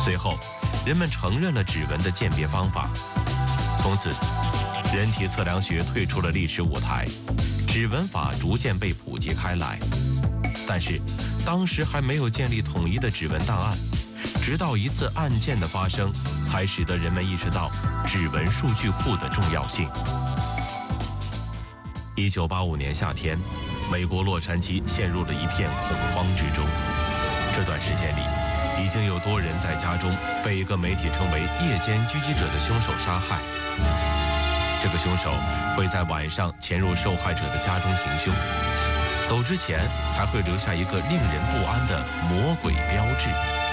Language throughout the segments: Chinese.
随后，人们承认了指纹的鉴别方法，从此，人体测量学退出了历史舞台，指纹法逐渐被普及开来。但是，当时还没有建立统一的指纹档案，直到一次案件的发生，才使得人们意识到指纹数据库的重要性。1985年夏天，美国洛杉矶陷入了一片恐慌之中。这段时间里，已经有多人在家中被一个媒体称为“夜间狙击者”的凶手杀害。这个凶手会在晚上潜入受害者的家中行凶，走之前还会留下一个令人不安的魔鬼标志。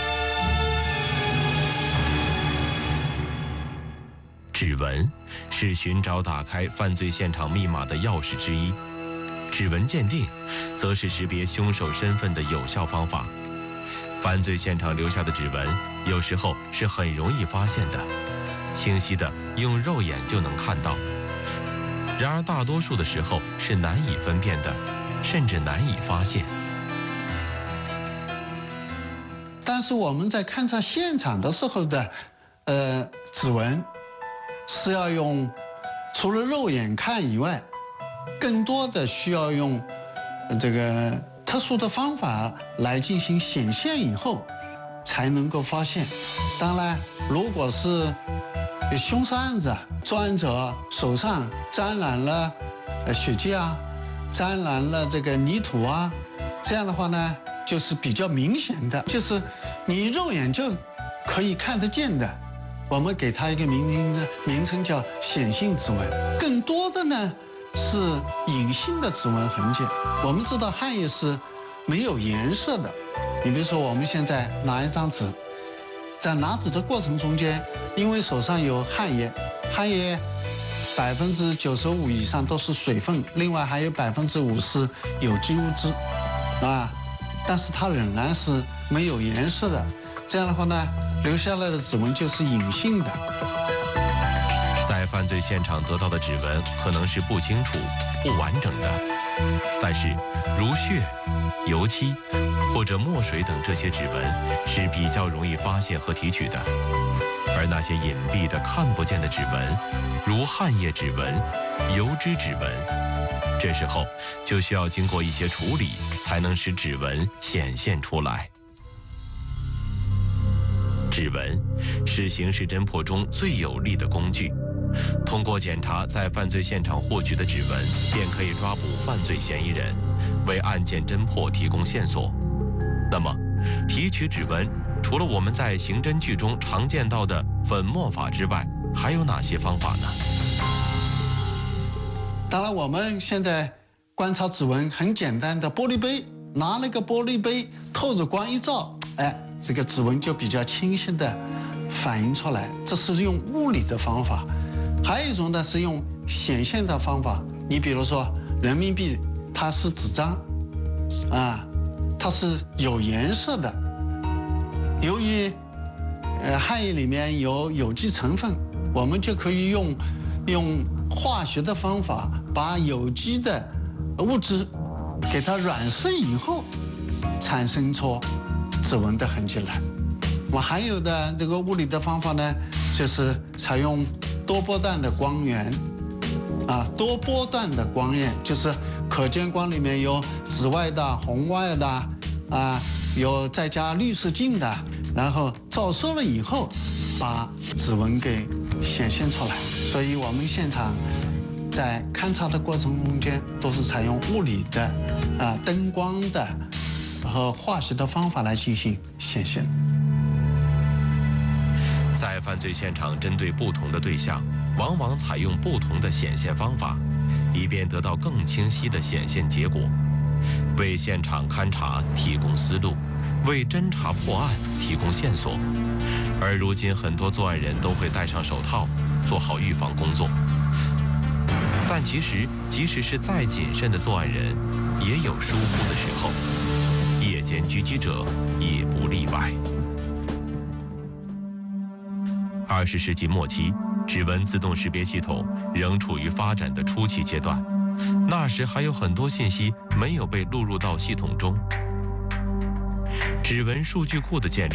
指纹是寻找打开犯罪现场密码的钥匙之一，指纹鉴定则是识别凶手身份的有效方法。犯罪现场留下的指纹有时候是很容易发现的，清晰的用肉眼就能看到。然而大多数的时候是难以分辨的，甚至难以发现。 但是我们在勘察现场的时候的指纹是要用除了肉眼看以外，更多的需要用这个特殊的方法来进行显现以后才能够发现。当然，如果是凶杀案子，作案者手上沾染了血迹啊，沾染了这个泥土啊，这样的话呢，就是比较明显的，就是你肉眼就可以看得见的。我们给它一个名称叫显性指纹。更多的呢是隐性的指纹痕迹。我们知道汗液是没有颜色的，你比如说我们现在拿一张纸，在拿纸的过程中间，因为手上有汗液95%以上都是水分，另外还有50%是有机物质啊，但是它仍然是没有颜色的。这样的话呢，留下来的指纹就是隐性的。 在犯罪现场得到的指纹可能是不清楚、不完整的，但是如血、油漆或者墨水等这些指纹是比较容易发现和提取的。而那些隐蔽的看不见的指纹，如汗液指纹、油脂指纹，这时候就需要经过一些处理，才能使指纹显现出来。指纹是刑事侦破中最有力的工具，通过检查在犯罪现场获取的指纹，便可以抓捕犯罪嫌疑人，为案件侦破提供线索。那么，提取指纹除了我们在刑侦剧中常见到的粉末法之外，还有哪些方法呢？ 当然，我们现在观察指纹很简单的，玻璃杯，拿那个玻璃杯透着光一照，这个指纹就比较清晰的反映出来，这是用物理的方法。还有一种呢是用显现的方法，你比如说人民币，它是纸张啊，它是有颜色的，由于汗液里面有有机成分，我们就可以用化学的方法把有机的物质给它软渗以后，产生出指纹的痕迹来。我还有的这个物理的方法呢，就是采用多波段的光源多波段的光源就是可见光里面有紫外的、红外的有再加绿色镜的，然后照射了以后，把指纹给显现出来。所以我们现场在勘查的过程中间，都是采用物理的灯光的和化学的方法来进行显现。 在犯罪现场针对不同的对象，往往采用不同的显现方法，以便得到更清晰的显现结果，为现场勘查提供思路，为侦查破案提供线索。而如今很多作案人都会戴上手套，做好预防工作。但其实即使是再谨慎的作案人，也有疏忽的时候，夜间狙击者也不例外。20世纪末期，指纹自动识别系统仍处于发展的初期阶段，那时还有很多信息没有被录入到系统中。指纹数据库的建立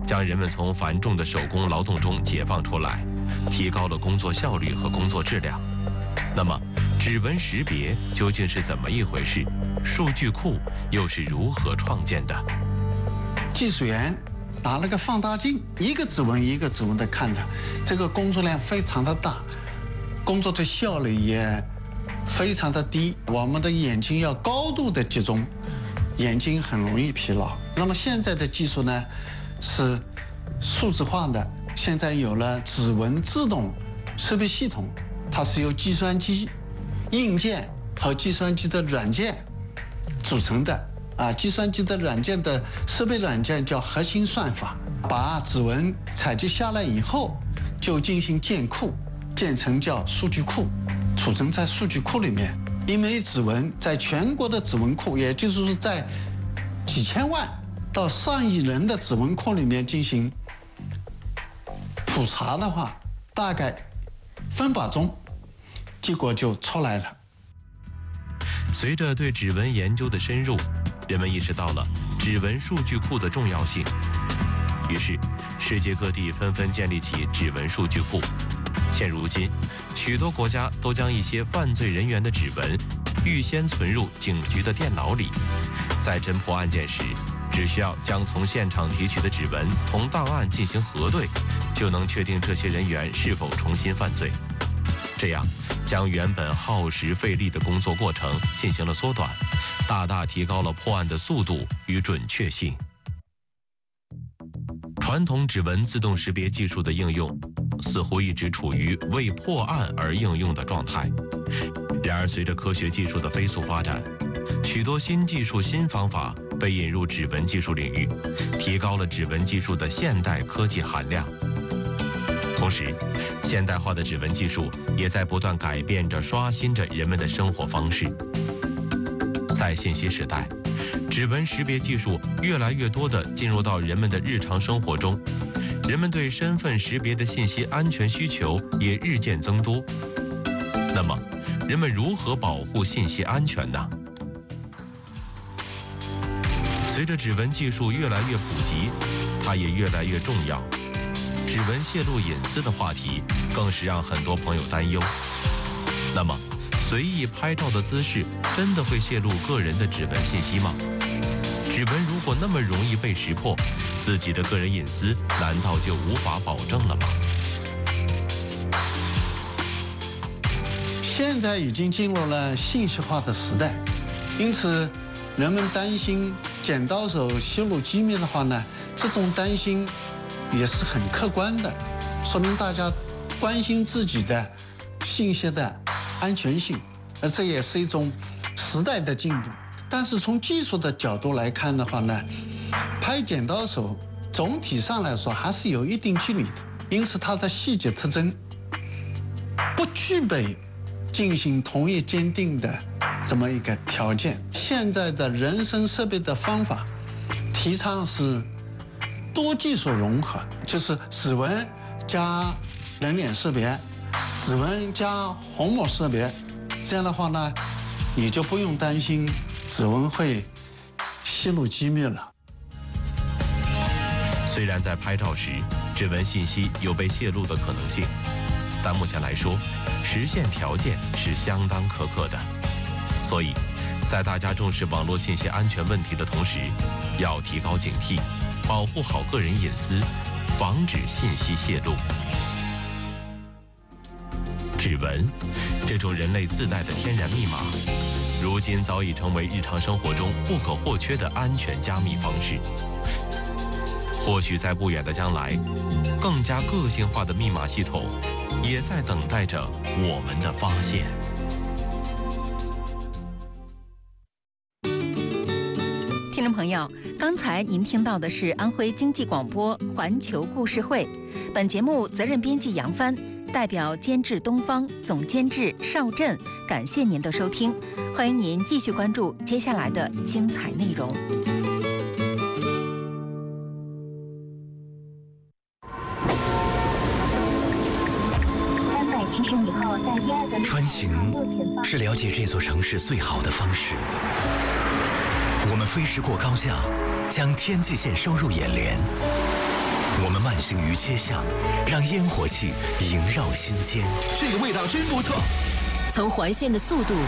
将人们从繁重的手工劳动中解放出来，提高了工作效率和工作质量。那么，指纹识别究竟是怎么一回事？数据库又是如何创建的？ 技术员拿了个放大镜，一个指纹一个指纹的看的，这个工作量非常的大，工作的效率也非常的低。我们的眼睛要高度的集中，眼睛很容易疲劳。那么现在的技术呢，是数字化的，现在有了指纹自动识别系统，它是由计算机硬件和计算机的软件组成的。计算机的软件的识别软件叫核心算法，把指纹采集下来以后，就进行建库，建成叫数据库，储存在数据库里面。一枚指纹在全国的指纹库，也就是说在几千万到上亿人的指纹库里面进行普查的话，大概分把钟，结果就出来了。 随着对指纹研究的深入，人们意识到了指纹数据库的重要性，于是世界各地纷纷建立起指纹数据库。现如今，许多国家都将一些犯罪人员的指纹预先存入警局的电脑里，在侦破案件时，只需要将从现场提取的指纹同档案进行核对，就能确定这些人员是否重新犯罪。这样，将原本耗时费力的工作过程进行了缩短，大大提高了破案的速度与准确性。传统指纹自动识别技术的应用似乎一直处于为破案而应用的状态。然而，随着科学技术的飞速发展，许多新技术、新方法被引入指纹技术领域，提高了指纹技术的现代科技含量。同时，现代化的指纹技术也在不断改变着、刷新着人们的生活方式。在信息时代，指纹识别技术越来越多地进入到人们的日常生活中，人们对身份识别的信息安全需求也日渐增多。那么，人们如何保护信息安全呢？随着指纹技术越来越普及，它也越来越重要。指纹泄露隐私的话题更是让很多朋友担忧。那么，随意拍照的姿势真的会泄露个人的指纹信息吗？指纹如果那么容易被识破，自己的个人隐私难道就无法保证了吗？ 现在已经进入了信息化的时代，因此人们担心剪刀手泄露机密的话呢，这种担心也是很客观的，说明大家关心自己的信息的安全性，这也是一种时代的进步。但是从技术的角度来看的话呢，拍剪刀手总体上来说还是有一定距离的，因此它的细节特征不具备进行同一鉴定的这么一个条件。现在的人身识别的方法提倡是多技术融合，就是指纹加人脸识别，指纹加虹膜识别，这样的话呢，你就不用担心指纹会泄露机密了。 虽然在拍照时，指纹信息有被泄露的可能性，但目前来说，实现条件是相当苛刻的。所以，在大家重视网络信息安全问题的同时，要提高警惕，保护好个人隐私，防止信息泄露。指纹，这种人类自带的天然密码，如今早已成为日常生活中不可或缺的安全加密方式。或许在不远的将来，更加个性化的密码系统也在等待着我们的发现。 听众朋友，刚才您听到的是安徽经济广播环球故事会，本节目责任编辑杨帆，代表监制东方，总监制邵震，感谢您的收听，欢迎您继续关注接下来的精彩内容。 穿行是了解这座城市最好的方式。我们飞驰过高架，将天际线收入眼帘， 唤醒于街巷，让烟火气萦绕心间。 这个味道真不错。 从环线的速度